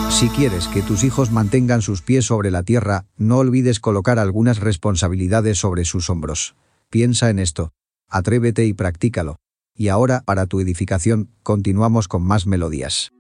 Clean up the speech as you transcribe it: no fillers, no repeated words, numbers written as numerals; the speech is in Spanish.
Si quieres que tus hijos mantengan sus pies sobre la tierra, no olvides colocar algunas responsabilidades sobre sus hombros. Piensa en esto. Atrévete y practícalo. Y ahora, para tu edificación, continuamos con más melodías.